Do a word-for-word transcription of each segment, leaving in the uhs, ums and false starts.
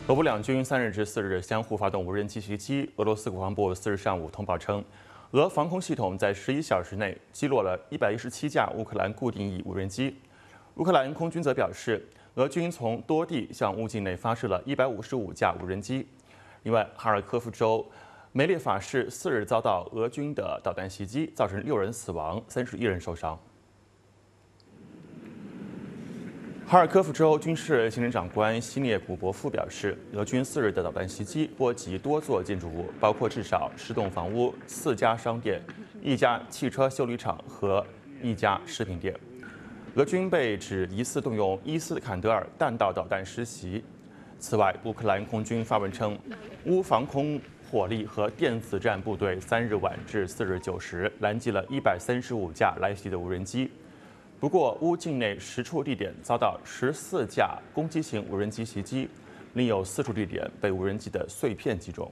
俄乌两军三日至四日相互发动无人机袭击。俄罗斯国防部四日上午通报称，俄防空系统在十一小时内击落了一百一十七架乌克兰固定翼无人机。乌克兰空军则表示，俄军从多地向乌境内发射了一百五十五架无人机。另外，哈尔科夫州梅列法市四日遭到俄军的导弹袭击，造成六人死亡，三十一人受伤。 哈尔科夫州军事行政长官西涅古博夫表示，俄军四日的导弹袭击波及多座建筑物，包括至少十栋房屋、四家商店、一家汽车修理厂和一家食品店。俄军被指疑似动用伊斯坎德尔弹道导弹实袭。此外，乌克兰空军发文称，乌防空火力和电子战部队三日晚至四日九时拦截了一百三十五架来袭的无人机。 不过，乌境内十处地点遭到十四架攻击型无人机袭击，另有四处地点被无人机的碎片击中。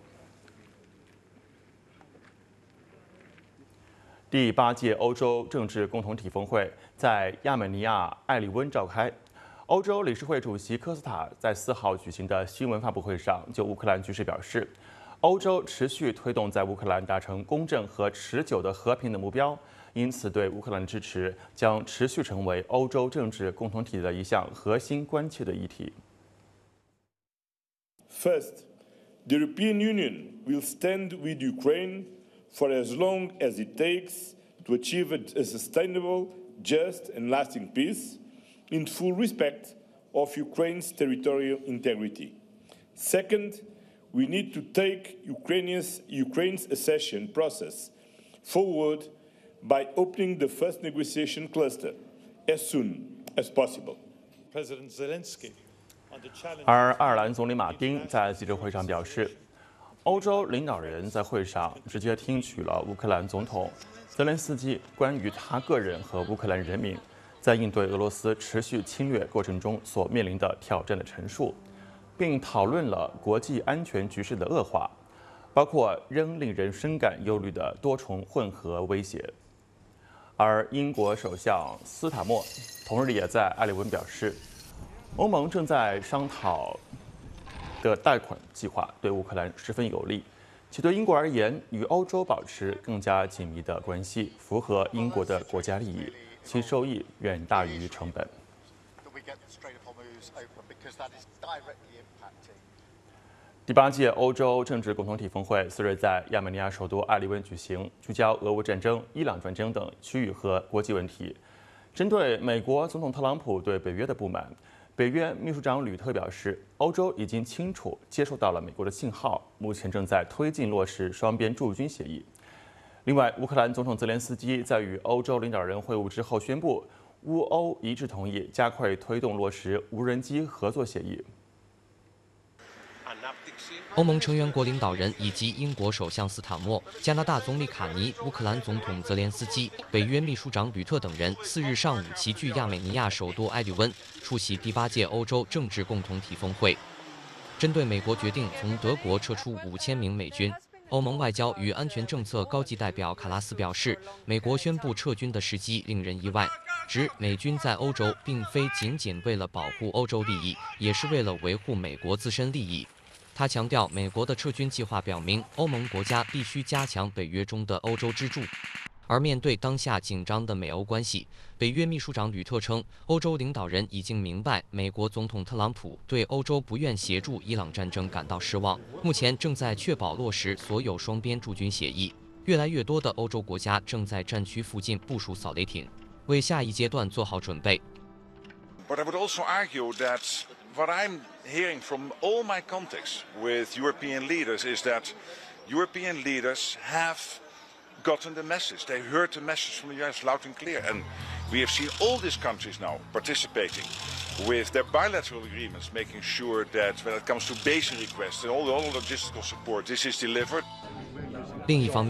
第八届欧洲政治共同体峰会在亚美尼亚埃里温召开。欧洲理事会主席科斯塔在四号举行的新闻发布会上，就乌克兰局势表示，欧洲持续推动在乌克兰达成公正和持久的和平的目标。 因此，对乌克兰的支持将持续成为欧洲政治共同体的一项核心关切的议题。 First, the European Union will stand with Ukraine for as long as it takes to achieve a sustainable, just, and lasting peace, in full respect of Ukraine's territorial integrity. Second, we need to take Ukraine's, Ukraine's accession process forward. By opening the first negotiation cluster as soon as possible. President Zelensky. 而爱尔兰总理马丁在记者会上表示，欧洲领导人在会上直接听取了乌克兰总统泽连斯基关于他个人和乌克兰人民在应对俄罗斯持续侵略过程中所面临的挑战的陈述，并讨论了国际安全局势的恶化，包括仍令人深感忧虑的多重混合威胁。 而英国首相斯塔默同日也在埃里温表示，欧盟正在商讨的贷款计划对乌克兰十分有利，其对英国而言，与欧洲保持更加紧密的关系，符合英国的国家利益，其收益远大于成本。 第八届欧洲政治共同体峰会四日在亚美尼亚首都埃里温举行，聚焦俄乌战争、伊朗战争等区域和国际问题。针对美国总统特朗普对北约的不满，北约秘书长吕特表示，欧洲已经清楚接收到了美国的信号，目前正在推进落实双边驻军协议。另外，乌克兰总统泽连斯基在与欧洲领导人会晤之后宣布，乌欧一致同意加快推动落实无人机合作协议。 欧盟成员国领导人以及英国首相斯塔默、加拿大总理卡尼、乌克兰总统泽连斯基、北约秘书长吕特等人四日上午齐聚亚美尼亚首都埃里温，出席第八届欧洲政治共同体峰会。针对美国决定从德国撤出五千名美军，欧盟外交与安全政策高级代表卡拉斯表示，美国宣布撤军的时机令人意外，指美军在欧洲并非仅仅为了保护欧洲利益，也是为了维护美国自身利益。 他强调，美国的撤军计划表明，欧盟国家必须加强北约中的欧洲支柱。而面对当下紧张的美欧关系，北约秘书长吕特称，欧洲领导人已经明白，美国总统特朗普对欧洲不愿协助伊朗战争感到失望，目前正在确保落实所有双边驻军协议。越来越多的欧洲国家正在战区附近部署扫雷艇，为下一阶段做好准备。 But I would also argue that what I'm hearing from all my contacts with European leaders is that European leaders have gotten the message. They heard the message from the U S loud and clear. And we have seen all these countries now participating with their bilateral agreements, making sure that when it comes to basic requests and all the other logistical support, this is delivered. 另一方面。